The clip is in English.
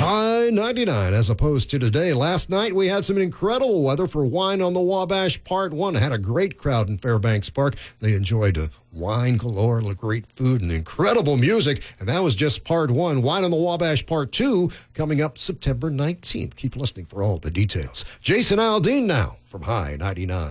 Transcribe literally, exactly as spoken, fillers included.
High ninety-nine as opposed to today. Last night we had some incredible weather for Wine on the Wabash Part one. I had a great crowd in Fairbanks Park. They enjoyed uh, wine galore, great food, and incredible music. And that was just Part one. Wine on the Wabash Part two coming up September nineteenth. Keep listening for all the details. Jason Aldean now from High ninety-nine.